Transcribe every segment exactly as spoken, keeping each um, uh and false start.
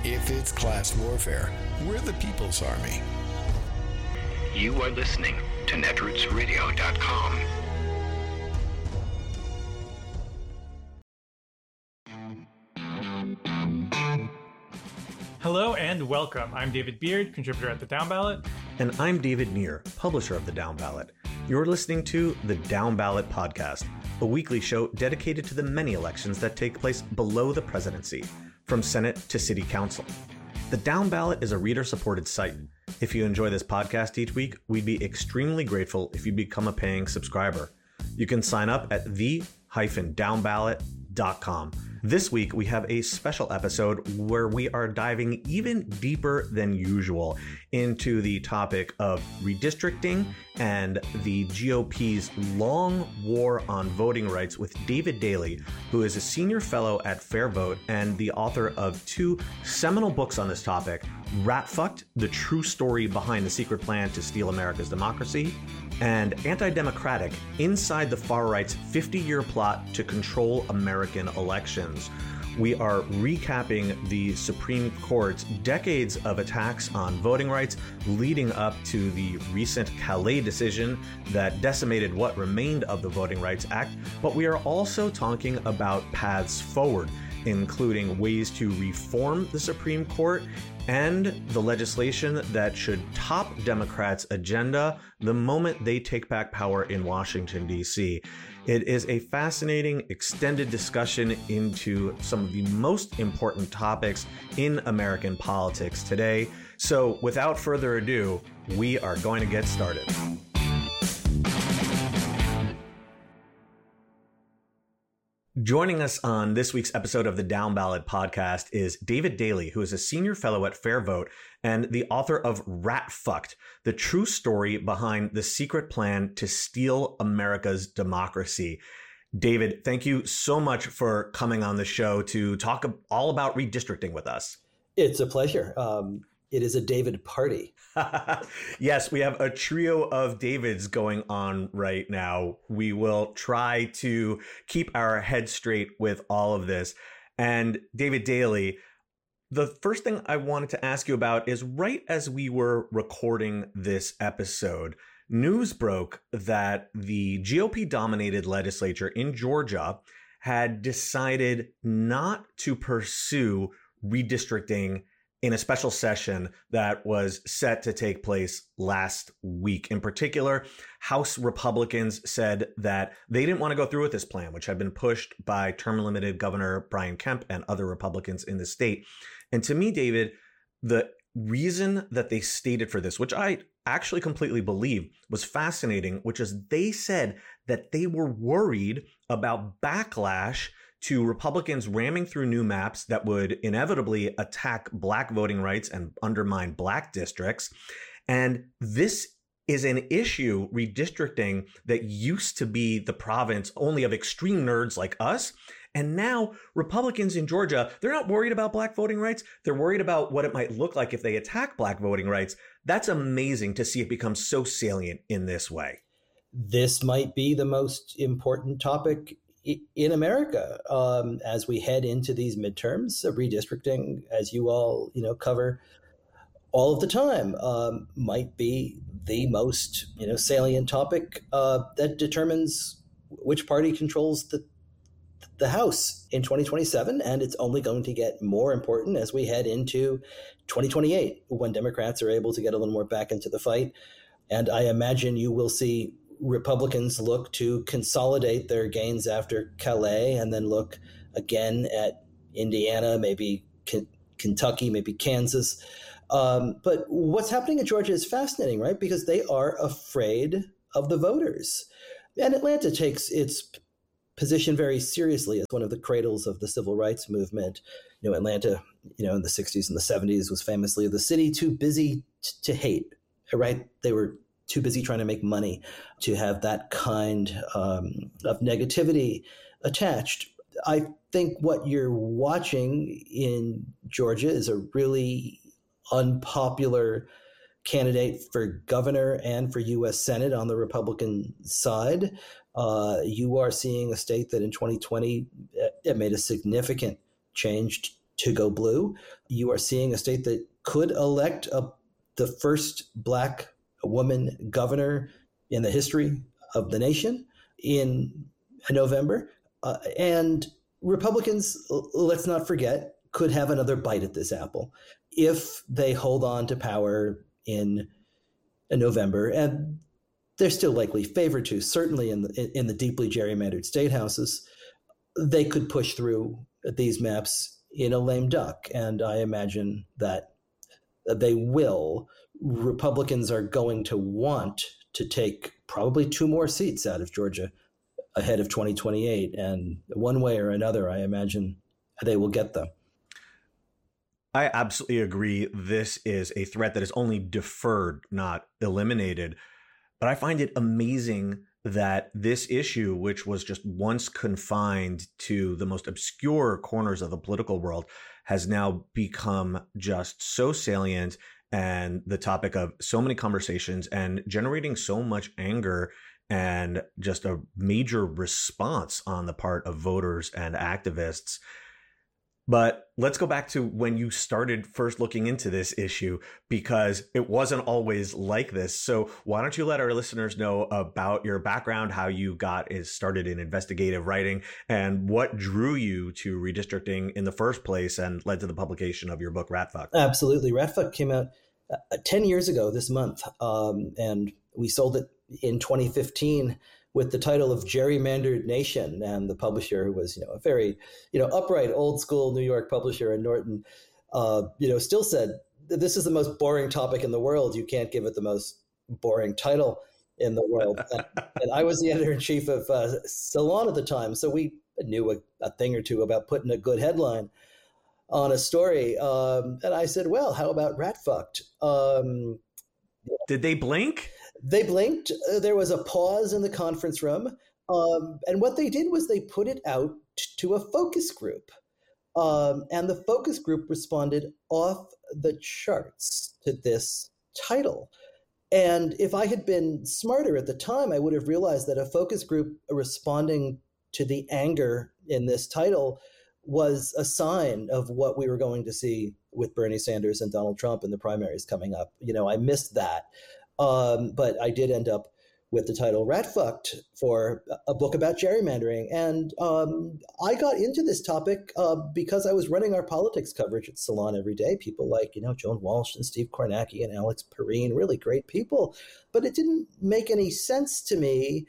If it's class warfare, we're the People's Army. You are listening to netroots radio dot com. Hello and welcome. I'm David Beard, contributor at The Down Ballot. And I'm David Neer, publisher of The Down Ballot. You're listening to The Down Ballot Podcast, a weekly show dedicated to the many elections that take place below the presidency, from Senate to City Council. The Down Ballot is a reader-supported site. If you enjoy this podcast each week, we'd be extremely grateful if you become a paying subscriber. You can sign up at the dash down ballot dot com. This week, we have a special episode where we are diving even deeper than usual into the topic of redistricting and the G O P's long war on voting rights with David Daley, who is a senior fellow at Fair Vote and the author of two seminal books on this topic, Rat Fucked, The True Story Behind the Secret Plan to Steal America's Democracy, and Anti-Democratic, Inside the Far Right's fifty-year Plot to Control American Elections. We are recapping the Supreme Court's decades of attacks on voting rights leading up to the recent Calais decision that decimated what remained of the Voting Rights Act, but we are also talking about paths forward, including ways to reform the Supreme Court and the legislation that should top Democrats' agenda the moment they take back power in Washington, D C. It is a fascinating, extended discussion into some of the most important topics in American politics today. So without further ado, we are going to get started. Joining us on this week's episode of the Down Ballot Podcast is David Daley, who is a senior fellow at Fair Vote and the author of Rat Fucked, the true story behind the secret plan to steal America's democracy. David, thank you so much for coming on the show to talk all about redistricting with us. It's a pleasure. Um, it is a David party. Yes, we have a trio of Davids going on right now. We will try to keep our heads straight with all of this. And David Daley, the first thing I wanted to ask you about is right as we were recording this episode, news broke that the G O P-dominated legislature in Georgia had decided not to pursue redistricting in a special session that was set to take place last week. In particular, House Republicans said that they didn't want to go through with this plan, which had been pushed by term-limited Governor Brian Kemp and other Republicans in the state. And to me, David, the reason that they stated for this, which I actually completely believe, was fascinating, which is they said that they were worried about backlash to Republicans ramming through new maps that would inevitably attack Black voting rights and undermine Black districts. And this is an issue, redistricting, that used to be the province only of extreme nerds like us. And now Republicans in Georgia, they're not worried about Black voting rights. They're worried about what it might look like if they attack Black voting rights. That's amazing to see it become so salient in this way. This might be the most important topic in America um, as we head into these midterms. Redistricting, as you all you know cover all of the time, um, might be the most you know salient topic uh, that determines which party controls the the House in twenty twenty-seven, and it's only going to get more important as we head into twenty twenty-eight, when Democrats are able to get a little more back into the fight. And I imagine you will see Republicans look to consolidate their gains after Calais and then look again at Indiana, maybe K- Kentucky, maybe Kansas. Um, but what's happening in Georgia is fascinating, right? Because they are afraid of the voters. And Atlanta takes its position very seriously as one of the cradles of the civil rights movement. You know, Atlanta, you know, in the sixties and the seventies was famously the city too busy t- to hate, right? They were too busy trying to make money to have that kind um, of negativity attached. I think what you're watching in Georgia is a really unpopular candidate for governor and for U S Senate on the Republican side. Uh, you are seeing a state that in twenty twenty it made a significant change to go blue. You are seeing a state that could elect a, the first Black woman governor in the history of the nation in November. Uh, and Republicans, let's not forget, could have another bite at this apple if they hold on to power in, in November. And they're still likely favored to, certainly in the, in the deeply gerrymandered state houses. They could push through these maps in a lame duck. And I imagine that they will. Republicans are going to want to take probably two more seats out of Georgia ahead of twenty twenty-eight. And one way or another, I imagine they will get them. I absolutely agree. This is a threat that is only deferred, not eliminated. But I find it amazing that this issue, which was just once confined to the most obscure corners of the political world, has now become just so salient and the topic of so many conversations and generating so much anger and just a major response on the part of voters and activists. But let's go back to when you started first looking into this issue, because it wasn't always like this. So why don't you let our listeners know about your background, how you got is started in investigative writing, and what drew you to redistricting in the first place and led to the publication of your book, Ratfuck? Absolutely. Ratfuck came out uh, ten years ago this month, um, and we sold it in twenty fifteen. With the title of Gerrymandered Nation, and the publisher, who was, you know, a very, you know, upright, old school New York publisher in Norton, uh, you know, still said, this is the most boring topic in the world. You can't give it the most boring title in the world. and, and I was the editor-in-chief of uh, Salon at the time, so we knew a, a thing or two about putting a good headline on a story. Um, and I said, well, how about Ratfucked? Um, Did they blink? They blinked. Uh, there was a pause in the conference room. Um, and what they did was they put it out t- to a focus group. Um, and the focus group responded off the charts to this title. And if I had been smarter at the time, I would have realized that a focus group responding to the anger in this title was a sign of what we were going to see with Bernie Sanders and Donald Trump in the primaries coming up. You know, I missed that. Um, but I did end up with the title Ratfucked for a book about gerrymandering. And um, I got into this topic uh, because I was running our politics coverage at Salon every day. People like, you know, Joan Walsh and Steve Kornacki and Alex Perrine, really great people. But it didn't make any sense to me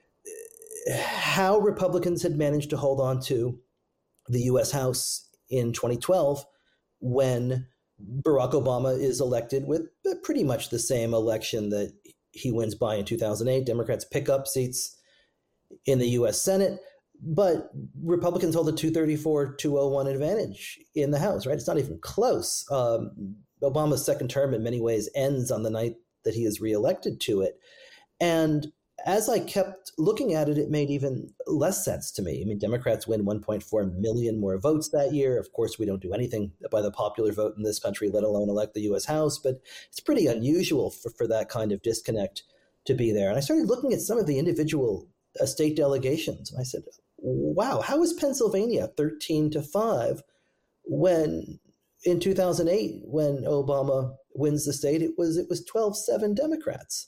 how Republicans had managed to hold on to the U S House in twenty twelve when Barack Obama is elected with pretty much the same election that he wins by in two thousand eight. Democrats pick up seats in the U S Senate, but Republicans hold a two thirty-four two oh one advantage in the House, right? It's not even close. Um, Obama's second term in many ways ends on the night that he is reelected to it. And as I kept looking at it, it made even less sense to me. I mean, Democrats win one point four million more votes that year. Of course, we don't do anything by the popular vote in this country, let alone elect the U S House. But it's pretty unusual for, for that kind of disconnect to be there. And I started looking at some of the individual uh, state delegations. And I said, wow, how is Pennsylvania thirteen to five when in two thousand eight, when Obama wins the state, it was it was twelve seven Democrats.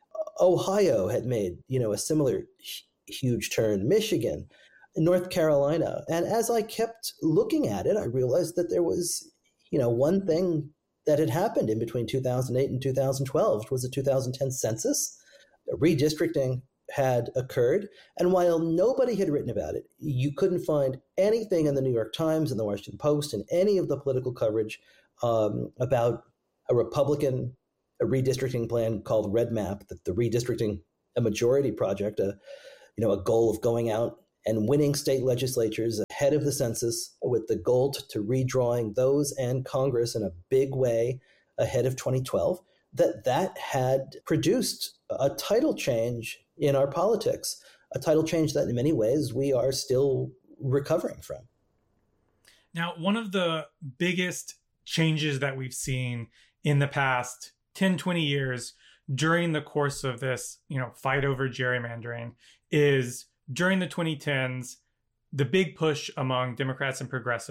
Ohio had made, you know, a similar huge turn, Michigan, North Carolina. And as I kept looking at it, I realized that there was, you know, one thing that had happened in between two thousand eight and two thousand twelve, which was the two thousand ten census. Redistricting had occurred. And while nobody had written about it, you couldn't find anything in the New York Times and the Washington Post and any of the political coverage um, about a Republican a redistricting plan called Red Map, the, the redistricting a majority project, a you know a goal of going out and winning state legislatures ahead of the census with the goal to, to redrawing those and Congress in a big way ahead of twenty twelve, that that had produced a tidal change in our politics, a tidal change that in many ways we are still recovering from. Now, one of the biggest changes that we've seen in the past ten, twenty years during the course of this, you know, fight over gerrymandering is during the twenty tens, the big push among Democrats and progressives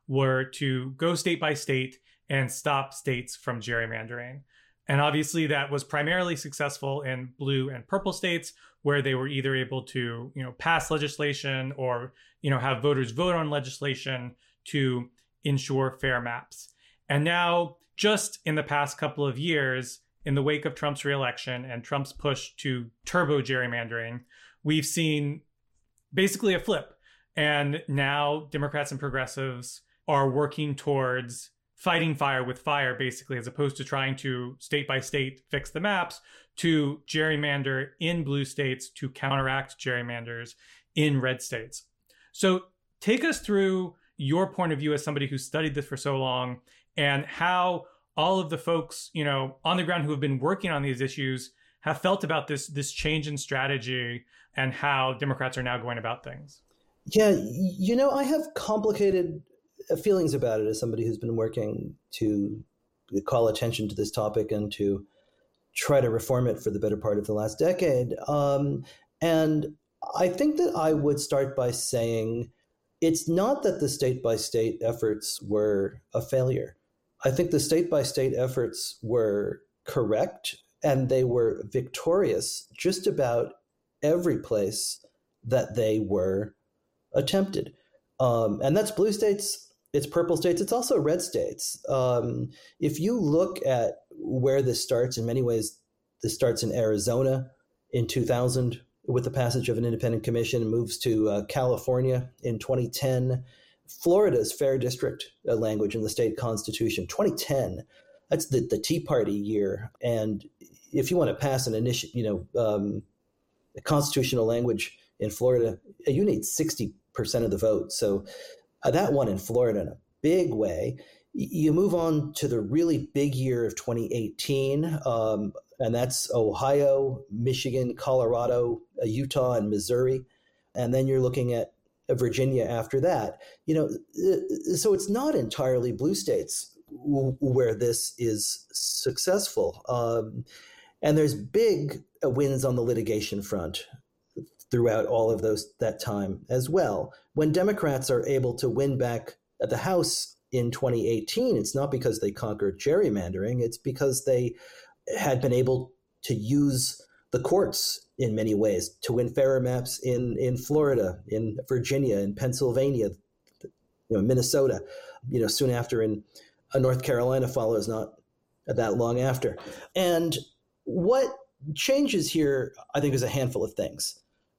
were to go state by state and stop states from gerrymandering. And obviously that was primarily successful in blue and purple states, where they were either able to, you know, pass legislation or, you know, have voters vote on legislation to ensure fair maps. And now, just in the past couple of years, in the wake of Trump's reelection and Trump's push to turbo gerrymandering, we've seen basically a flip. And now Democrats and progressives are working towards fighting fire with fire, basically, as opposed to trying to state by state fix the maps, to gerrymander in blue states to counteract gerrymanders in red states. So take us through your point of view as somebody who studied this for so long, and how all of the folks, you know, on the ground who have been working on these issues have felt about this, this change in strategy and how Democrats are now going about things. Yeah, you know, I have complicated feelings about it as somebody who's been working to call attention to this topic and to try to reform it for the better part of the last decade. Um, and I think that I would start by saying it's not that the state-by-state efforts were a failure. I think the state-by-state efforts were correct, and they were victorious just about every place that they were attempted. Um, and that's blue states, it's purple states, it's also red states. Um, if you look at where this starts, in many ways, this starts in Arizona in two thousand with the passage of an independent commission, moves to uh, California in twenty ten. Florida's fair district uh, language in the state constitution, twenty ten, that's the, the Tea Party year. And if you want to pass an initiative, you know, um, a constitutional language in Florida, you need sixty percent of the vote. So uh, that won in Florida in a big way. Y- you move on to the really big year of twenty eighteen, um, and that's Ohio, Michigan, Colorado, uh, Utah, and Missouri. And then you're looking at Virginia after that. You know, so it's not entirely blue states w- where this is successful. Um, and there's big wins on the litigation front throughout all of those that time as well. When Democrats are able to win back at the House in twenty eighteen, it's not because they conquered gerrymandering, it's because they had been able to use the courts in many ways to win fairer maps in, in Florida, in Virginia, in Pennsylvania, you know, Minnesota, you know, soon after in uh, North Carolina follows not that long after. And what changes here, I think, is a handful of things.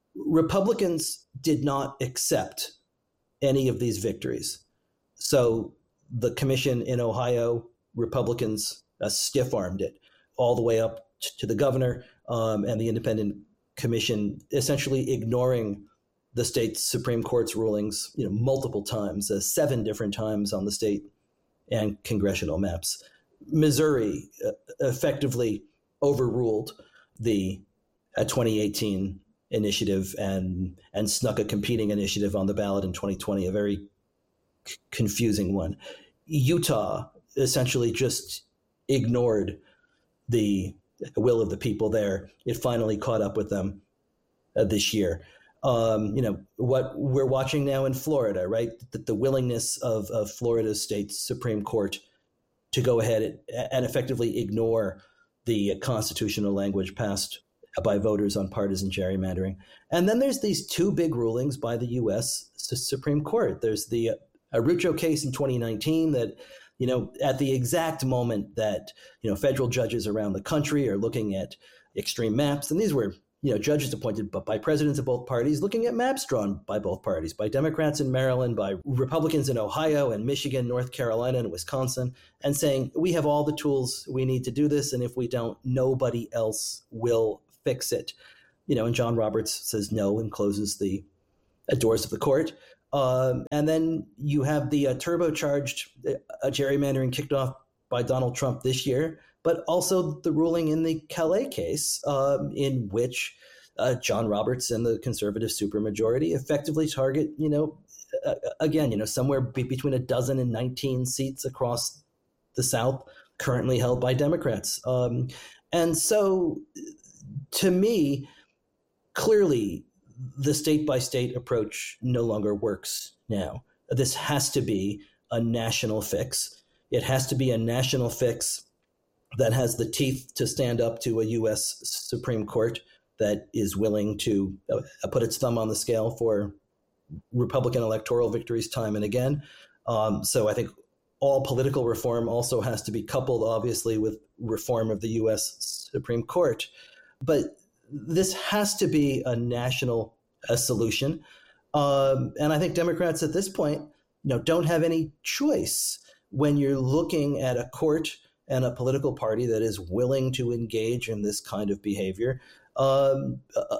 Republicans did not accept any of these victories. So the commission in Ohio, Republicans uh, stiff-armed it all the way up t- to the governor um, and the independent commission, essentially ignoring the state Supreme Court's rulings, you know, multiple times, uh, seven different times on the state and congressional maps. Missouri uh, effectively overruled the uh, twenty eighteen initiative and and snuck a competing initiative on the ballot in twenty twenty, a very c- confusing one. Utah essentially just ignored the will of the people there. It finally caught up with them uh, this year. Um, you know, what we're watching now in Florida, right? The, the willingness of, of Florida's state Supreme Court to go ahead and effectively ignore the constitutional language passed by voters on partisan gerrymandering. And then there's these two big rulings by the U S Supreme Court. There's the Arujo case in twenty nineteen that, you know, at the exact moment that, you know, federal judges around the country are looking at extreme maps, and these were, you know, judges appointed by presidents of both parties, looking at maps drawn by both parties, by Democrats in Maryland, by Republicans in Ohio and Michigan, North Carolina and Wisconsin, and saying, we have all the tools we need to do this, and if we don't, nobody else will fix it. You know, and John Roberts says no and closes the uh, doors of the court. Um, and then you have the uh, turbocharged uh, gerrymandering kicked off by Donald Trump this year, but also the ruling in the Calais case, um, in which uh, John Roberts and the conservative supermajority effectively target, you know, uh, again, you know, somewhere be- between a dozen and nineteen seats across the South currently held by Democrats. Um, and so, to me, clearly, the state-by-state approach no longer works now. This has to be a national fix. It has to be a national fix that has the teeth to stand up to a U S Supreme Court that is willing to uh, put its thumb on the scale for Republican electoral victories time and again. Um, so I think all political reform also has to be coupled, obviously, with reform of the U S Supreme Court. But this has to be a national uh, solution. Um, and I think Democrats at this point, you know, don't have any choice when you're looking at a court and a political party that is willing to engage in this kind of behavior, um,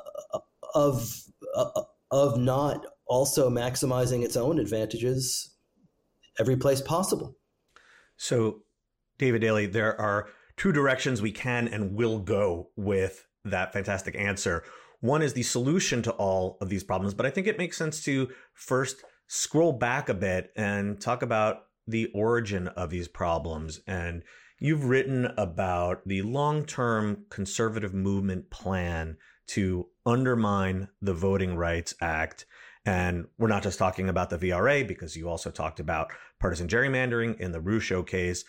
of uh, of not also maximizing its own advantages every place possible. So, David Daley, there are two directions we can and will go with that fantastic answer. One is the solution to all of these problems, but I think it makes sense to first scroll back a bit and talk about the origin of these problems. And you've written about the long-term conservative movement plan to undermine the Voting Rights Act. And we're not just talking about the V R A, because you also talked about partisan gerrymandering in the Rucho case.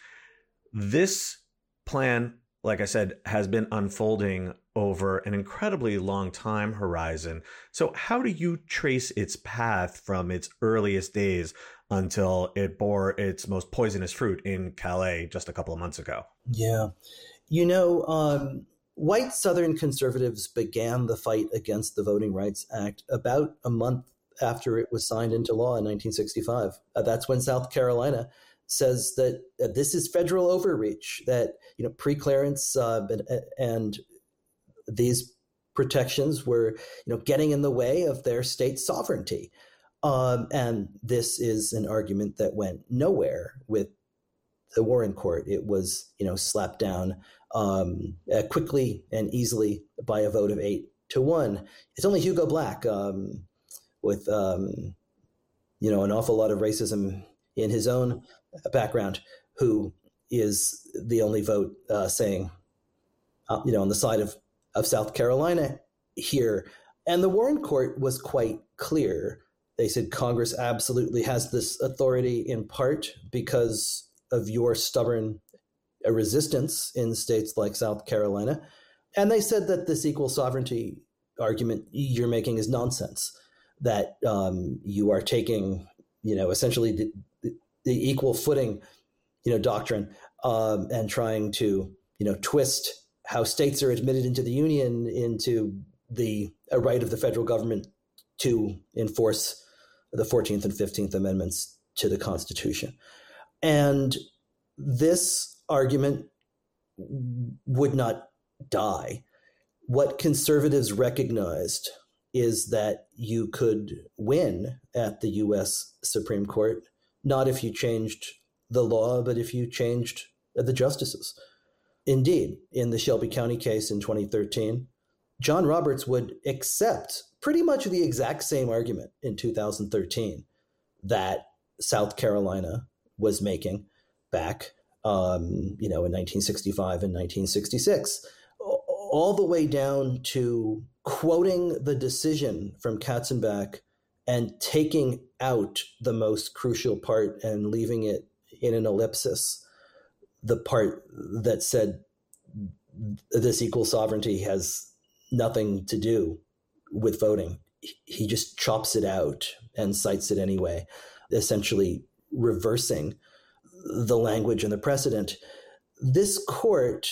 This plan, like I said, has been unfolding over an incredibly long time horizon. So how do you trace its path from its earliest days until it bore its most poisonous fruit in Calais just a couple of months ago? Yeah. You know, um, white Southern conservatives began the fight against the Voting Rights Act about a month after it was signed into law in nineteen sixty-five. Uh, that's when South Carolina says that uh, this is federal overreach, that, you know, preclearance uh, and, and these protections were, you know, getting in the way of their state sovereignty. Um, and this is an argument that went nowhere with the Warren Court. It was, you know, slapped down um, uh, quickly and easily by a vote of eight to one. It's only Hugo Black, um, with, um, you know, an awful lot of racism in his own background, who is the only vote uh, saying, uh, you know, on the side of, of South Carolina here. And the Warren Court was quite clear. They said Congress absolutely has this authority in part because of your stubborn resistance in states like South Carolina. And they said that this equal sovereignty argument you're making is nonsense, that um, you are taking, you know, essentially the, the, the equal footing, you know, doctrine um, and trying to, you know, twist how states are admitted into the union into the a right of the federal government to enforce the fourteenth and fifteenth Amendments to the Constitution. And this argument would not die. What conservatives recognized is that you could win at the U S Supreme Court, not if you changed the law, but if you changed the justices. Indeed, in the Shelby County case in twenty thirteen, John Roberts would accept pretty much the exact same argument in two thousand thirteen that South Carolina was making back, um, you know, in nineteen sixty-five and nineteen sixty-six, all the way down to quoting the decision from Katzenbach and taking out the most crucial part and leaving it in an ellipsis, the part that said this equal sovereignty has nothing to do with voting. He just chops it out and cites it anyway, essentially reversing the language and the precedent. This court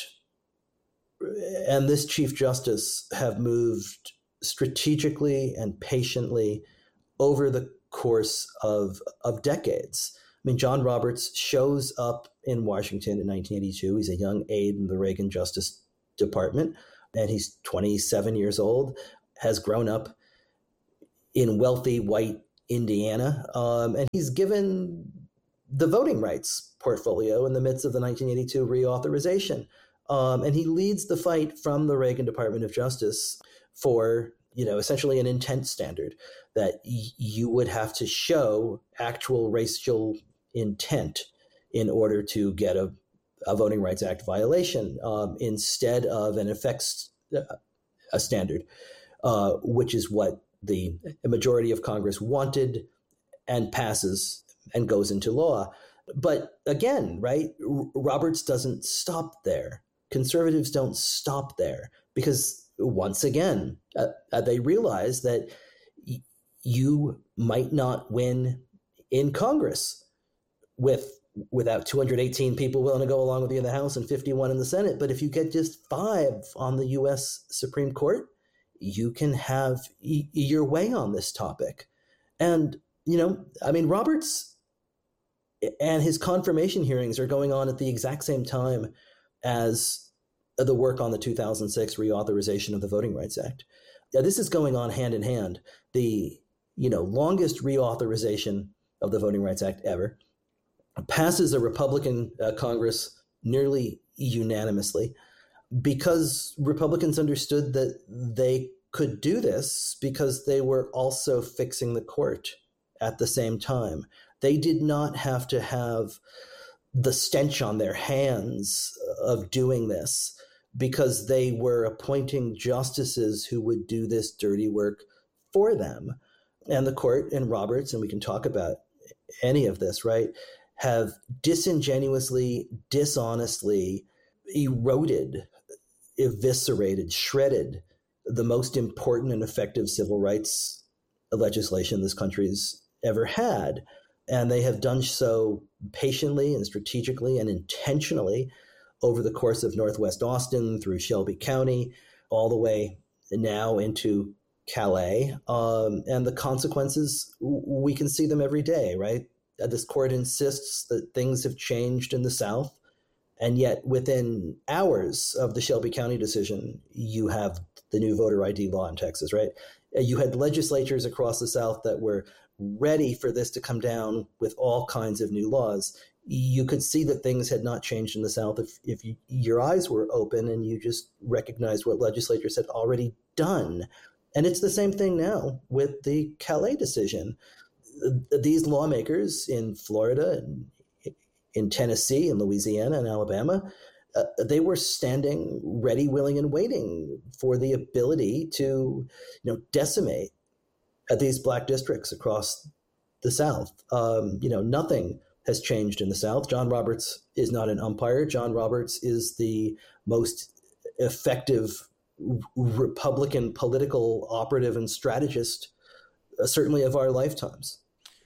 and this Chief Justice have moved strategically and patiently over the course of, of decades. I mean, John Roberts shows up in Washington in nineteen eighty-two. He's a young aide in the Reagan Justice Department, and he's twenty-seven years old, has grown up in wealthy white Indiana, um, and he's given the voting rights portfolio in the midst of the nineteen eighty-two reauthorization. Um, and he leads the fight from the Reagan Department of Justice for, you know, essentially an intent standard that y- you would have to show actual racial intent in order to get a, a Voting Rights Act violation, um, instead of an effects a standard, uh, which is what the majority of Congress wanted and passes and goes into law. But again, right, Roberts doesn't stop there. Conservatives don't stop there because once again, uh, they realize that y- you might not win in Congress with without two hundred eighteen people willing to go along with you in the House and fifty-one in the Senate. But if you get just five on the U S Supreme Court, you can have y- your way on this topic. And, you know, I mean, Roberts and his confirmation hearings are going on at the exact same time as the work on the two thousand six reauthorization of the Voting Rights Act. Now, this is going on hand in hand. The, you know, longest reauthorization of the Voting Rights Act ever passes a Republican uh, Congress nearly unanimously because Republicans understood that they could do this because they were also fixing the court at the same time. They did not have to have the stench on their hands of doing this because they were appointing justices who would do this dirty work for them. And the court and Roberts, and we can talk about any of this, right, have disingenuously, dishonestly eroded, eviscerated, shredded the most important and effective civil rights legislation this country's ever had. And they have done so patiently and strategically and intentionally over the course of Northwest Austin through Shelby County, all the way now into Calais. Um, and the consequences, we can see them every day, right? This court insists that things have changed in the South. And yet within hours of the Shelby County decision, you have the new voter I D law in Texas, right? You had legislatures across the South that were ready for this to come down with all kinds of new laws. You could see that things had not changed in the South if, if you, your eyes were open and you just recognized what legislatures had already done. And it's the same thing now with the Calais decision. These lawmakers in Florida and in Tennessee and Louisiana and Alabama, uh, they were standing ready, willing, and waiting for the ability to, you know, decimate at these black districts across the South. Um, you know, nothing has changed in the South. John Roberts is not an umpire. John Roberts is the most effective Republican political operative and strategist, uh, certainly of our lifetimes.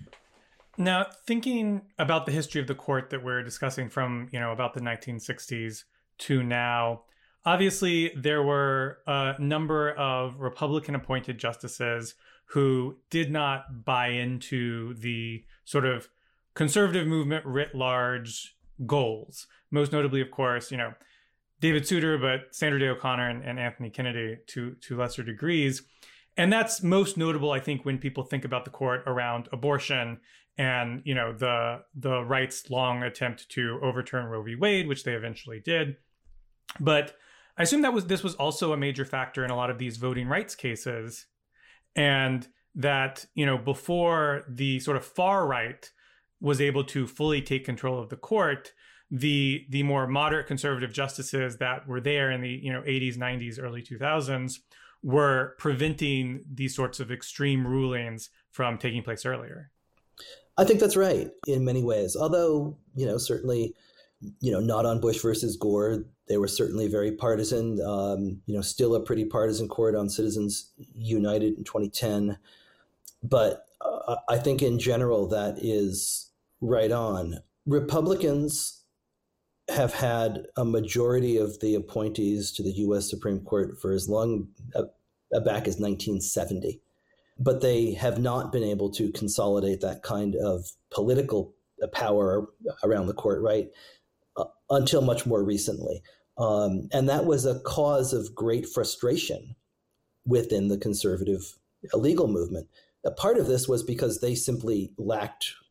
Now, thinking about the history of the court that we're discussing from, you know, about the nineteen sixties to now, obviously there were a number of Republican appointed justices who did not buy into the sort of conservative movement writ large goals. Most notably, of course, you know, David Souter, but Sandra Day O'Connor and, and Anthony Kennedy to, to lesser degrees. And that's most notable, I think, when people think about the court around abortion and, you know, the the right's long attempt to overturn Roe v. Wade, which they eventually did. But I assume that was this was also a major factor in a lot of these voting rights cases. And that, you know, before the sort of far right was able to fully take control of the court, the the more moderate conservative justices that were there in the, you know, eighties, nineties, early two thousands were preventing these sorts of extreme rulings from taking place earlier. I think that's right in many ways. Although, you know, certainly, you know, not on Bush versus Gore. They were certainly very partisan, um, you know, still a pretty partisan court on Citizens United in twenty ten. But uh, I think in general, that is right on. Republicans have had a majority of the appointees to the U S Supreme Court for as long uh, back as nineteen seventy. But they have not been able to consolidate that kind of political power around the court, right, uh, until much more recently. Um, and that was a cause of great frustration within the conservative legal movement. A part of this was because they simply lacked